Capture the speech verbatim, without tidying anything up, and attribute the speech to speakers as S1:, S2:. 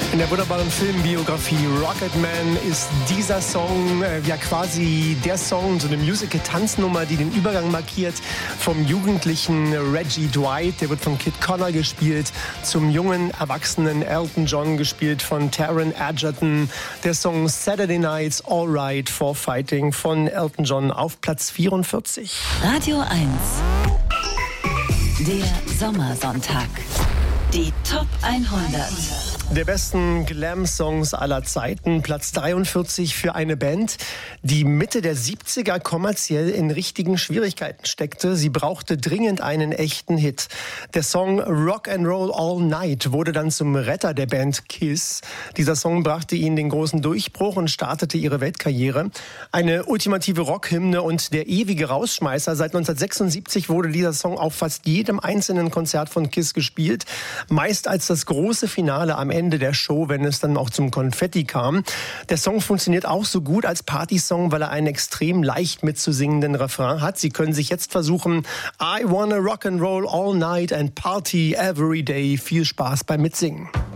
S1: In der wunderbaren Filmbiografie Rocketman ist dieser Song äh, ja quasi der Song, so eine Musical-Tanznummer, die den Übergang markiert vom jugendlichen Reggie Dwight, der wird von Kid Connor gespielt, zum jungen, erwachsenen Elton John, gespielt von Taron Egerton. Der Song Saturday Night's Alright for Fighting von Elton John auf Platz vierundvierzig.
S2: Radio eins. Der Sommersonntag. Die Top hundert.
S1: Der besten Glam-Songs aller Zeiten, Platz dreiundvierzig für eine Band, die Mitte der siebziger kommerziell in richtigen Schwierigkeiten steckte. Sie brauchte dringend einen echten Hit. Der Song Rock and Roll All Night wurde dann zum Retter der Band Kiss. Dieser Song brachte ihnen den großen Durchbruch und startete ihre Weltkarriere. Eine ultimative Rockhymne und der ewige Rausschmeißer. Seit neunzehnhundertsechsundsiebzig wurde dieser Song auf fast jedem einzelnen Konzert von Kiss gespielt. Meist als das große Finale am Ende der Show, wenn es dann auch zum Konfetti kam. Der Song funktioniert auch so gut als Partysong, weil er einen extrem leicht mitzusingenden Refrain hat. Sie können sich jetzt versuchen, I wanna rock and roll all night and party every day. Viel Spaß beim Mitsingen.